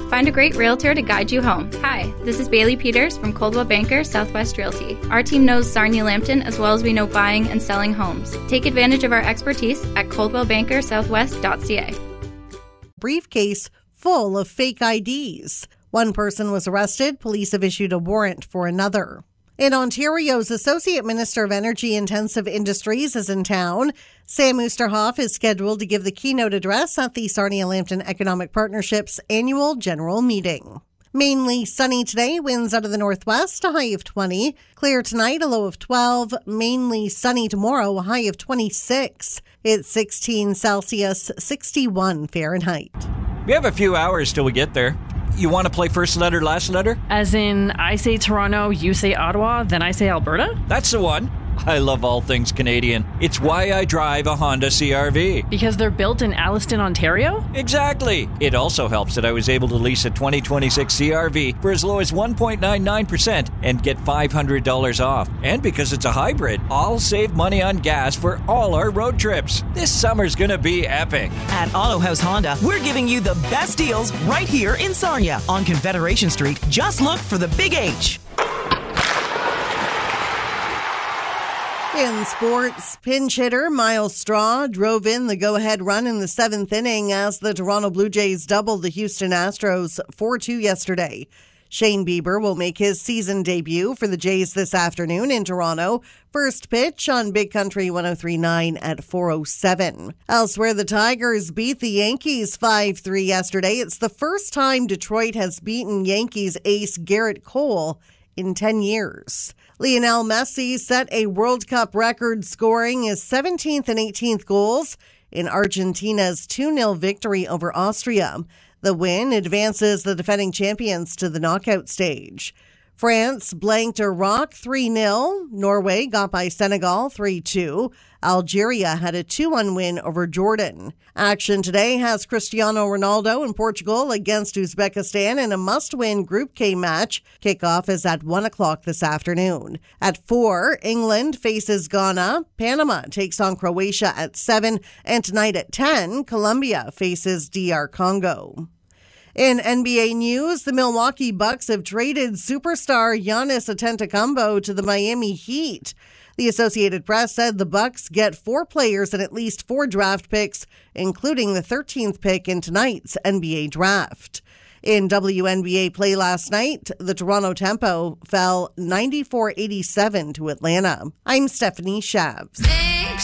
Find a great realtor to guide you home. Hi, this is Bailey Peters from Coldwell Banker Southwest Realty. Our team knows Sarnia Lambton as well as we know buying and selling homes. Take advantage of our expertise at coldwellbankersouthwest.ca. Briefcase full of fake IDs. One person was arrested. Police have issued a warrant for another. In Ontario's Associate Minister of Energy Intensive Industries is in town. Sam Oosterhoff is scheduled to give the keynote address at the Sarnia Lambton Economic Partnership's annual general meeting. Mainly sunny today, winds out of the northwest, a high of 20. Clear tonight, a low of 12. Mainly sunny tomorrow, a high of 26. It's 16 Celsius, 61 Fahrenheit. We have a few hours till we get there. You want to play first letter, last letter? As in, I say Toronto, you say Ottawa, then I say Alberta? That's the one. I love all things Canadian. It's why I drive a Honda CR-V. Because they're built in Alliston, Ontario? Exactly. It also helps that I was able to lease a 2026 CR-V for as low as 1.99% and get $500 off. And because it's a hybrid, I'll save money on gas for all our road trips. This summer's gonna be epic. At Auto House Honda, we're giving you the best deals right here in Sarnia on Confederation Street. Just look for the Big H. In sports, pinch hitter Miles Straw drove in the go-ahead run in the 7th inning as the Toronto Blue Jays doubled the Houston Astros 4-2 yesterday. Shane Bieber will make his season debut for the Jays this afternoon in Toronto. First pitch on Big Country 103.9 at 4:07. Elsewhere, the Tigers beat the Yankees 5-3 yesterday. It's the first time Detroit has beaten Yankees ace Garrett Cole in 10 years. Lionel Messi set a World Cup record, scoring his 17th and 18th goals in Argentina's 2-0 victory over Austria. The win advances the defending champions to the knockout stage. France blanked Iraq 3-0. Norway got by Senegal 3-2. Algeria had a 2-1 win over Jordan. Action today has Cristiano Ronaldo in Portugal against Uzbekistan in a must-win Group K match. Kickoff is at 1 o'clock this afternoon. At 4, England faces Ghana. Panama takes on Croatia at 7. And tonight at 10, Colombia faces DR Congo. In NBA news, the Milwaukee Bucks have traded superstar Giannis Antetokounmpo to the Miami Heat. The Associated Press said the Bucks get 4 players and at least 4 draft picks, including the 13th pick in tonight's NBA draft. In WNBA play last night, the Toronto Tempo fell 94-87 to Atlanta. I'm Stephanie Shabs.